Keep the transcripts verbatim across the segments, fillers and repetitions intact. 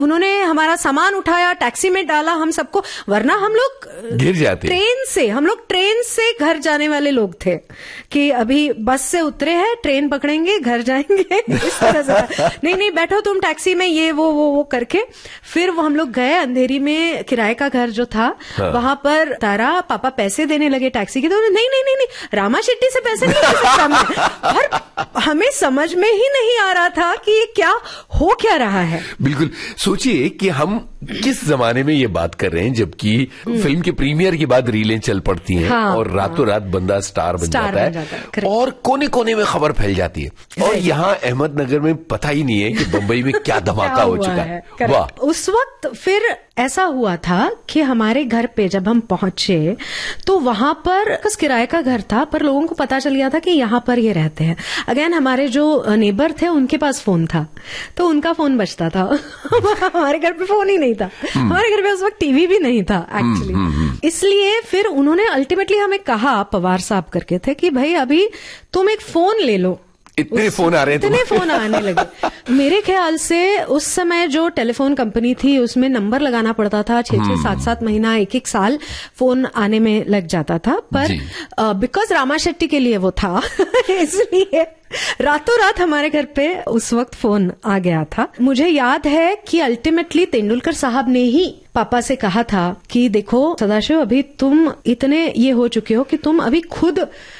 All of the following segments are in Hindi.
उन्होंने हमारा सामान उठाया, टैक्सी में डाला हम सबको, वरना हम लोग गिर जाते। ट्रेन से हम लोग ट्रेन से घर जाने वाले लोग थे कि अभी बस से उतरे हैं, ट्रेन पकड़ेंगे, घर जाएंगे, इस तरह से। नहीं नहीं बैठो तुम टैक्सी में, ये वो वो वो करके फिर वो हम लोग गए अंधेरी में, किराए का घर जो था। हाँ। वहां पर तारा पापा पैसे देने लगे टैक्सी के, तो नहीं नहीं नहीं नहीं रामा शेट्टी से पैसे नहीं दे सकता मैं। और हमें समझ में ही नहीं आ रहा था कि ये क्या हो क्या रहा है। बिल्कुल सोचिए कि हम किस जमाने में ये बात कर रहे हैं, जबकि फिल्म के प्रीमियर के बाद रीलें चल पड़ती हैं। हाँ, और रातों रात बंदा स्टार बन स्टार जाता, बन जाता है, है और कोने कोने में खबर फैल जाती है। और यहाँ अहमदनगर में पता ही नहीं है कि बंबई में क्या धमाका हो चुका है, है। वाह। उस वक्त फिर ऐसा हुआ था कि हमारे घर पे जब हम पहुंचे तो वहां पर बस किराए का घर था, पर लोगों को पता चल गया था कि यहाँ पर ये रहते हैं। अगेन हमारे जो नेबर थे उनके पास फोन था, तो उनका फोन बजता था। हमारे घर पे फोन ही नहीं था, हमारे घर पे उस वक्त टीवी भी नहीं था एक्चुअली। इसलिए फिर उन्होंने अल्टीमेटली हमें कहा, पवार साहब करके थे, कि भाई अभी तुम एक फोन ले लो। इतने फोन आ रहे हैं, इतने फोन आने लगे। मेरे ख्याल से उस समय जो टेलीफोन कंपनी थी उसमें नंबर लगाना पड़ता था, छह छह सात सात महीना एक एक साल फोन आने में लग जाता था। पर बिकॉज रामा शेट्टी के लिए वो था इसलिए रातों रात हमारे घर पे उस वक्त फोन आ गया था। मुझे याद है कि अल्टीमेटली तेंदुलकर साहब ने ही पापा से कहा था कि देखो सदाशिव, अभी तुम इतने ये हो चुके हो कि तुम अभी खुद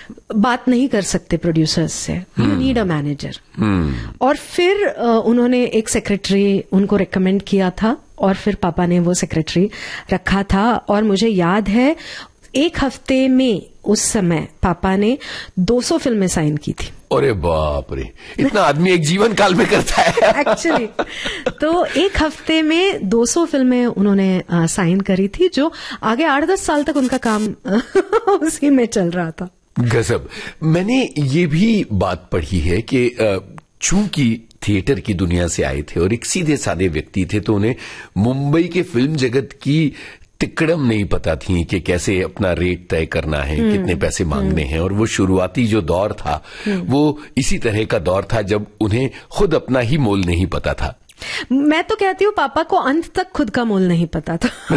बात नहीं कर सकते प्रोड्यूसर्स से, यू नीड अ मैनेजर। और फिर उन्होंने एक सेक्रेटरी उनको रिकमेंड किया था और फिर पापा ने वो सेक्रेटरी रखा था। और मुझे याद है एक हफ्ते में उस समय पापा ने दो सौ फिल्में साइन की थी। अरे बाप रे, इतना आदमी एक जीवन काल में करता है एक्चुअली। तो एक हफ्ते में दो सौ फिल्में उन्होंने आ, साइन करी थी, जो आगे आठ दस साल तक उनका काम उसी में चल रहा था। गजब। मैंने ये भी बात पढ़ी है कि चूंकि थिएटर की दुनिया से आए थे और एक सीधे साधे व्यक्ति थे, तो उन्हें मुंबई के फिल्म जगत की तिकड़म नहीं पता थी कि कैसे अपना रेट तय करना है, कितने पैसे मांगने हैं। और वो शुरुआती जो दौर था वो इसी तरह का दौर था जब उन्हें खुद अपना ही मोल नहीं पता था। मैं तो कहती हूँ पापा को अंत तक खुद का मोल नहीं पता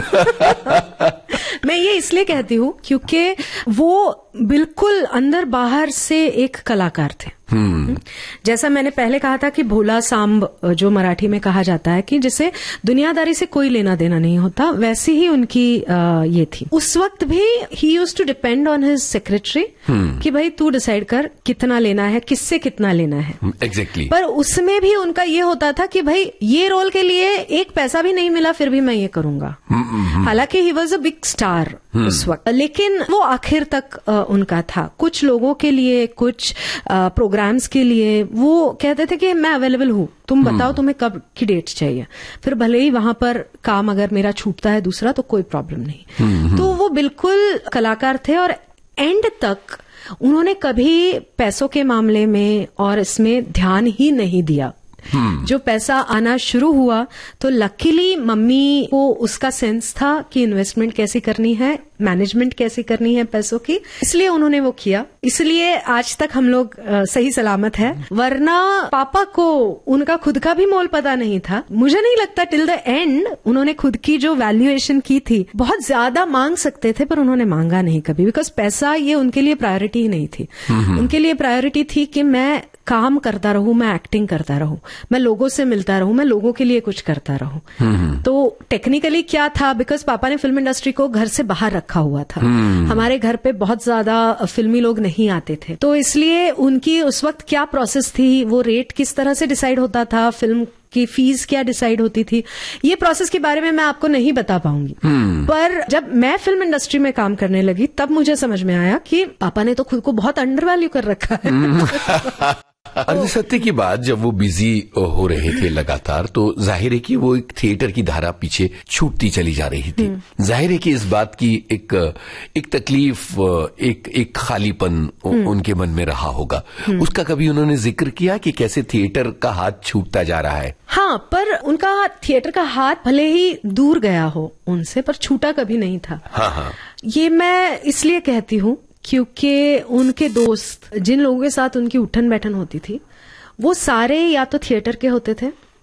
था। मैं ये इसलिए कहती हूँ क्योंकि वो बिल्कुल अंदर बाहर से एक कलाकार थे। Hmm. जैसा मैंने पहले कहा था कि भोला सांब जो मराठी में कहा जाता है कि जिसे दुनियादारी से कोई लेना देना नहीं होता, वैसी ही उनकी आ, ये थी। उस वक्त भी ही used to depend on his secretary कि भाई तू डिसाइड कर कितना लेना है, किससे कितना लेना है। एग्जैक्टली। पर उसमें भी उनका ये होता था कि भाई ये रोल के लिए एक पैसा भी नहीं मिला फिर भी मैं ये करूंगा। हालांकि he was a big star उस वक्त, लेकिन वो आखिर तक आ, उनका था। कुछ लोगों के लिए, कुछ प्रोग्राम्स के लिए वो कहते थे कि मैं अवेलेबल हूँ, तुम बताओ तुम्हें कब की डेट चाहिए। फिर भले ही वहां पर काम अगर मेरा छूटता है दूसरा तो कोई प्रॉब्लम नहीं। तो वो बिल्कुल कलाकार थे और एंड तक उन्होंने कभी पैसों के मामले में और इसमें ध्यान ही नहीं दिया। Hmm. जो पैसा आना शुरू हुआ तो लकीली मम्मी को उसका सेंस था कि इन्वेस्टमेंट कैसे करनी है, मैनेजमेंट कैसे करनी है पैसों की, इसलिए उन्होंने वो किया। इसलिए आज तक हम लोग सही सलामत है। वरना पापा को उनका खुद का भी मोल पता नहीं था। मुझे नहीं लगता टिल द एंड उन्होंने खुद की जो वैल्यूएशन की थी, बहुत ज्यादा मांग सकते थे पर उन्होंने मांगा नहीं कभी, बिकॉज पैसा ये उनके लिए प्रायोरिटी ही नहीं थी। hmm. उनके लिए प्रायोरिटी थी कि मैं काम करता रहूं, मैं एक्टिंग करता रहूं, मैं लोगों से मिलता रहूं, मैं लोगों के लिए कुछ करता रहूं। hmm. तो टेक्निकली क्या था, बिकॉज पापा ने फिल्म इंडस्ट्री को घर से बाहर रखा हुआ था। hmm. हमारे घर पे बहुत ज्यादा फिल्मी लोग नहीं आते थे, तो इसलिए उनकी उस वक्त क्या प्रोसेस थी, वो रेट किस तरह से डिसाइड होता था, फिल्म की फीस क्या डिसाइड होती थी, ये प्रोसेस के बारे में मैं आपको नहीं बता पाऊंगी। hmm. पर जब मैं फिल्म इंडस्ट्री में काम करने लगी तब मुझे समझ में आया कि पापा ने तो खुद को बहुत अंडर वैल्यू कर रखा है। hmm. अर्ध सत्य की बात, जब वो बिजी हो रहे थे लगातार, तो जाहिर है कि वो एक थिएटर की धारा पीछे छूटती चली जा रही थी। जाहिर है कि इस बात की एक एक तकलीफ, एक एक खालीपन उनके मन में रहा होगा। उसका कभी उन्होंने जिक्र किया कि कैसे थिएटर का हाथ छूटता जा रहा है? हाँ, पर उनका थिएटर का हाथ भले ही दूर गया हो उनसे, पर छूटा कभी नहीं था। हाँ हाँ, ये मैं इसलिए कहती हूँ क्योंकि उनके दोस्त, जिन लोगों के साथ उनकी उठन बैठन होती थी, वो सारे या तो थिएटर के होते थे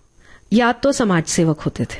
या तो समाज सेवक होते थे।